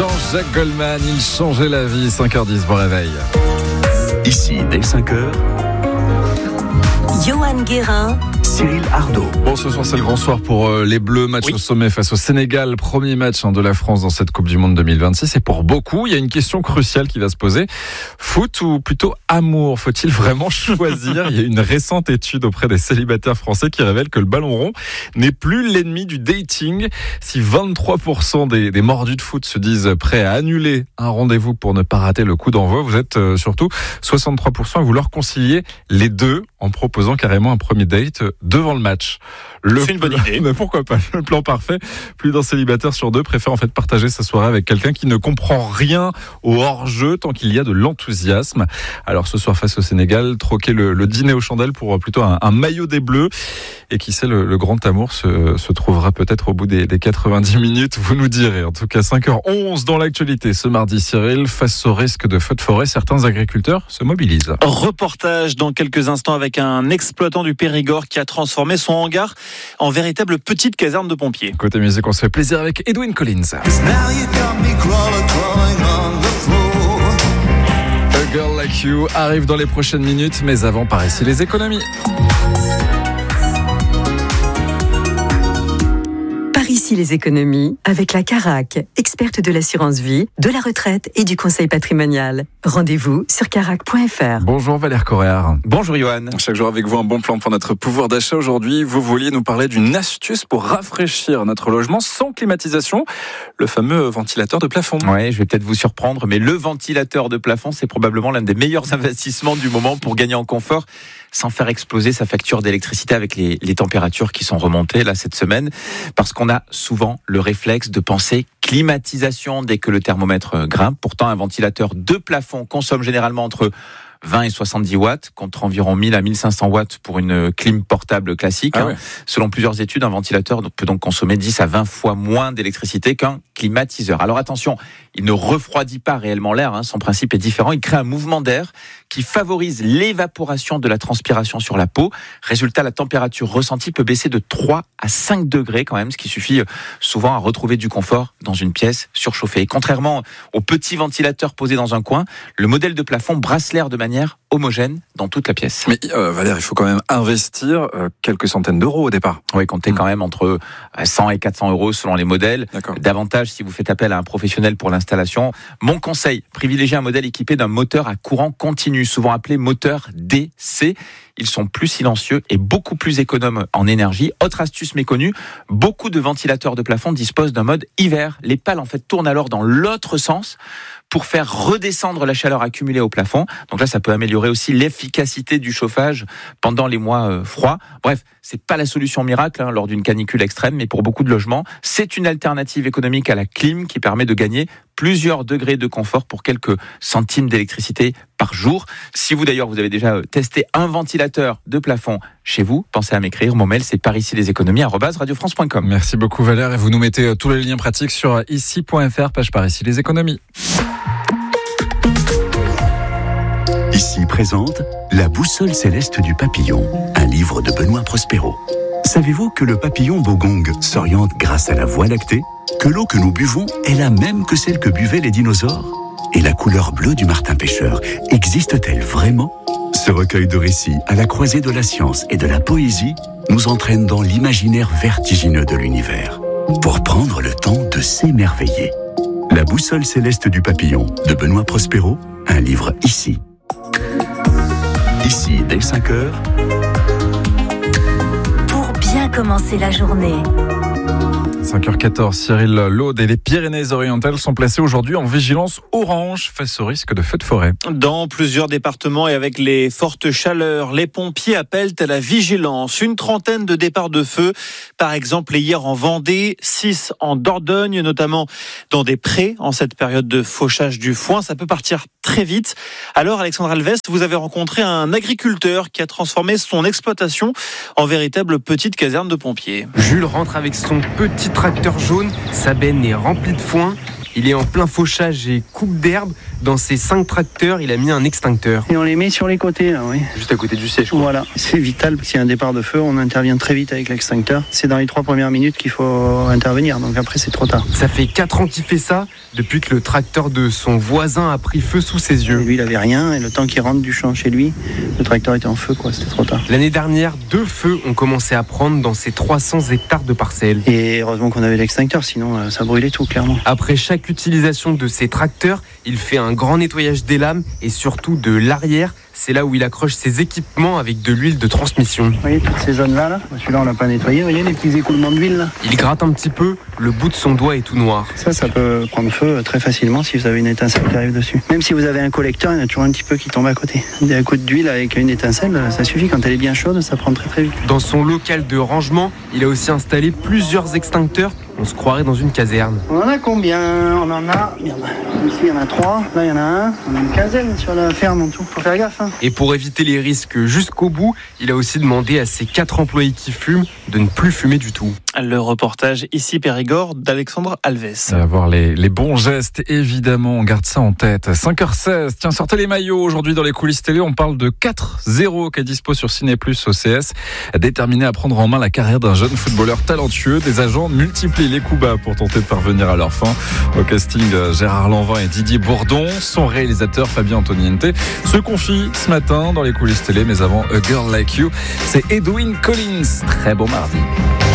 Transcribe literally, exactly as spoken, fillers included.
Jean-Jacques Goldman, il changeait la vie. cinq heures dix, bon réveil. Ici, dès cinq heures, Johan Guérin, Cyril Ardo. Bon, ce soir, c'est le grand soir pour euh, les Bleus. Match Oui. au sommet face au Sénégal. Premier match hein, de la France dans cette Coupe du Monde deux mille vingt-six. Et pour beaucoup, il y a une question cruciale qui va se poser. Foot ou plutôt amour? Faut-il vraiment choisir? Il y a une récente étude auprès des célibataires français qui révèle que le ballon rond n'est plus l'ennemi du dating. Si vingt-trois pour cent des, des mordus de foot se disent prêts à annuler un rendez-vous pour ne pas rater le coup d'envoi, vous êtes euh, surtout soixante-trois pour cent à vouloir concilier les deux en proposant carrément un premier date devant le match. Le C'est une bonne plan- idée. Mais pourquoi pas? Le plan parfait. Plus d'un célibataire sur deux préfère en fait partager sa soirée avec quelqu'un qui ne comprend rien au hors-jeu tant qu'il y a de l'enthousiasme. Alors ce soir face au Sénégal, troquer le, le dîner aux chandelles pour plutôt un, un maillot des Bleus. Et qui sait, le, le grand amour se, se trouvera peut-être au bout des, des quatre-vingt-dix minutes. Vous nous direz. En tout cas, cinq heures onze dans l'actualité. Ce mardi, Cyril, face au risque de feu de forêt, certains agriculteurs se mobilisent. Reportage dans quelques instants avec un exploitant du Périgord qui a transformé son hangar en véritable petite caserne de pompiers. Côté musique, on se fait plaisir avec Edwin Collins. A Girl Like You arrive dans les prochaines minutes, mais avant, par ici, les économies. par ici les économies, avec la Carac, experte de l'assurance vie, de la retraite et du conseil patrimonial. Rendez-vous sur carac point f r. Bonjour Valère Coréard. Bonjour Johan. Chaque jour avec vous, un bon plan pour notre pouvoir d'achat. Aujourd'hui, vous vouliez nous parler d'une astuce pour rafraîchir notre logement sans climatisation, le fameux ventilateur de plafond. Ouais, je vais peut-être vous surprendre, mais le ventilateur de plafond, c'est probablement l'un des meilleurs investissements du moment pour gagner en confort sans faire exploser sa facture d'électricité avec les, les températures qui sont remontées là cette semaine, parce qu'on a souvent le réflexe de penser climatisation dès que le thermomètre grimpe. Pourtant, un ventilateur de plafond consomme généralement entre vingt et soixante-dix watts, contre environ mille à mille cinq cents watts pour une clim portable classique. Ah hein. ouais. Selon plusieurs études, un ventilateur peut donc consommer dix à vingt fois moins d'électricité qu'un climatiseur. Alors attention, il ne refroidit pas réellement l'air, hein. Son principe est différent. Il crée un mouvement d'air qui favorise l'évaporation de la transpiration sur la peau. Résultat, la température ressentie peut baisser de trois à cinq degrés quand même, ce qui suffit souvent à retrouver du confort dans une pièce surchauffée. Et contrairement aux petits ventilateurs posés dans un coin, le modèle de plafond brasse l'air de manière homogène dans toute la pièce. Mais euh, Valère, il faut quand même investir euh, quelques centaines d'euros au départ. Oui, comptez quand même entre cent et quatre cents euros selon les modèles. D'accord. Davantage si vous faites appel à un professionnel pour l'installation. Mon conseil, privilégiez un modèle équipé d'un moteur à courant continu, souvent appelé moteur D C. Ils sont plus silencieux et beaucoup plus économes en énergie. Autre astuce méconnue, beaucoup de ventilateurs de plafond disposent d'un mode hiver. Les pales en fait tournent alors dans l'autre sens pour faire redescendre la chaleur accumulée au plafond. Donc là, ça peut améliorer aussi l'efficacité du chauffage pendant les mois euh, froids. Bref, c'est pas la solution miracle hein, lors d'une canicule extrême, mais pour beaucoup de logements, c'est une alternative économique à la clim qui permet de gagner plusieurs degrés de confort pour quelques centimes d'électricité par jour. Si vous d'ailleurs, vous avez déjà testé un ventilateur de plafond chez vous, pensez à m'écrire. Mon mail, c'est par ici les économies arobase radio france point com. Merci beaucoup Valère, et vous nous mettez euh, tous les liens pratiques sur ici point f r, page par ici les économies. Ici présente La boussole céleste du papillon, un livre de Benoît Prospero. Savez-vous que le papillon bogong s'oriente grâce à la voie lactée? Que l'eau que nous buvons est la même que celle que buvaient les dinosaures? Et la couleur bleue du martin pêcheur existe-t-elle vraiment? Ce recueil de récits à la croisée de la science et de la poésie nous entraîne dans l'imaginaire vertigineux de l'univers pour prendre le temps de s'émerveiller. La boussole céleste du papillon de Benoît Prospero, un livre ici. Ici, dès cinq heures, Pour bien commencer la journée. cinq heures quatorze, Cyril, l'Aude et les Pyrénées-Orientales sont placés aujourd'hui en vigilance orange face au risque de feux de forêt. Dans plusieurs départements et avec les fortes chaleurs, les pompiers appellent à la vigilance. Une trentaine de départs de feu, par exemple hier en Vendée, six en Dordogne, notamment dans des prés en cette période de fauchage du foin. Ça peut partir très vite. Alors Alexandre Alvest, vous avez rencontré un agriculteur qui a transformé son exploitation en véritable petite caserne de pompiers. Jules rentre avec son petit tracteur jaune, sa benne est remplie de foin il est en plein fauchage et coupe d'herbe. Dans ses cinq tracteurs, il a mis un extincteur. Et on les met sur les côtés, là, oui. Juste à côté du siège, quoi. Voilà, c'est vital, parce qu'il y a un départ de feu, on intervient très vite avec l'extincteur. C'est dans les trois premières minutes qu'il faut intervenir, donc après c'est trop tard. Ça fait quatre ans qu'il fait ça, depuis que le tracteur de son voisin a pris feu sous ses yeux. Et lui, il avait rien, et le temps qu'il rentre du champ chez lui, le tracteur était en feu, quoi, c'était trop tard. L'année dernière, deux feux ont commencé à prendre dans ces trois cents hectares de parcelles. Et heureusement qu'on avait l'extincteur, sinon euh, ça brûlait tout, clairement. Après chaque utilisation de ces tracteurs, il fait un grand nettoyage des lames et surtout de l'arrière. C'est là où il accroche ses équipements avec de l'huile de transmission. Vous voyez toutes ces zones-là, là celui-là on l'a pas nettoyé, vous voyez les petits écoulements d'huile là. Il gratte un petit peu, le bout de son doigt est tout noir. Ça, ça peut prendre feu très facilement si vous avez une étincelle qui arrive dessus. Même si vous avez un collecteur, il y en a toujours un petit peu qui tombe à côté. Un coup d'huile avec une étincelle, ça suffit. Quand elle est bien chaude, ça prend très très vite. Dans son local de rangement, il a aussi installé plusieurs extincteurs. On se croirait dans une caserne. On en a combien? On en a... Merde. Ici, il y en a trois. Là, il y en a un. On a une quinzaine sur la ferme en tout. Faut faire gaffe. Hein. Et pour éviter les risques jusqu'au bout, il a aussi demandé à ses quatre employés qui fument de ne plus fumer du tout. Le reportage ici Périgord d'Alexandre Alves. Avoir les, les bons gestes, évidemment, on garde ça en tête. cinq heures seize, tiens, sortez les maillots. Aujourd'hui, dans les coulisses télé, on parle de quatre zéro qu'est dispo sur Ciné Plus O C S. Déterminé à prendre en main la carrière d'un jeune footballeur talentueux, des agents multiplient les coups bas pour tenter de parvenir à leur fin. Au casting, Gérard Lanvin et Didier Bourdon. Son réalisateur, Fabien Antoniente, se confie ce matin dans les coulisses télé. Mais avant A Girl Like You, c'est Edwyn Collins. Très bon mardi.